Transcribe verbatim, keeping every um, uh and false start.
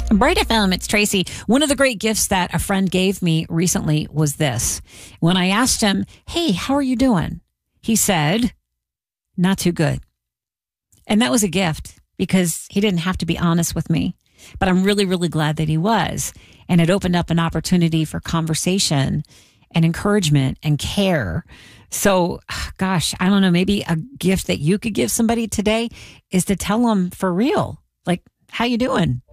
Bright F M, it's Tracy. One of the great gifts that a friend gave me recently was this. When I asked him, hey, how are you doing? He said, not too good. And that was a gift because he didn't have to be honest with me. But I'm really, really glad that he was. And it opened up an opportunity for conversation and encouragement and care. So, gosh, I don't know, maybe a gift that you could give somebody today is to tell them for real, like, how you doing?